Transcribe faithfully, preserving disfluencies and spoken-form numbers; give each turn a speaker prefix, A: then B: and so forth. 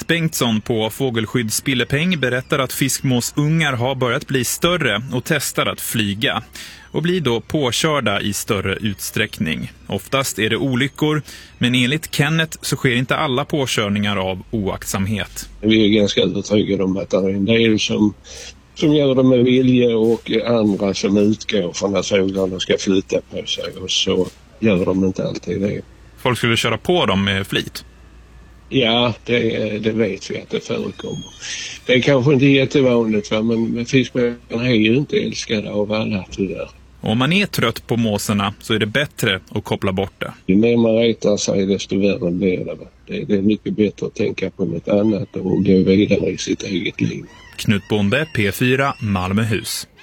A: Kenneth Bengtsson på Fågelskydd Spillepeng berättar att fiskmåsungar har börjat bli större och testar att flyga och blir då påkörda i större utsträckning. Oftast är det olyckor, men enligt Kenneth så sker inte alla påkörningar av oaktsamhet.
B: Vi är ganska övertygade om att det är en del som, som gör det med vilja och andra som utgår från att fåglarna ska flytta på sig, och så gör de inte alltid det. Folk
A: skulle köra på dem med flit?
B: Ja, det, det vet vi att det förekommer. Det är kanske inte jättevanligt, va? Men fiskmåsarna är ju inte älskade av alla tyvärr.
A: Om man är trött på måsarna så är det bättre att koppla bort det.
B: Ju mer man retar sig desto värre blir det. Det, det är mycket bättre att tänka på något annat och gå vidare i sitt eget liv.
A: Knut Bonde, P fyra, Malmöhus.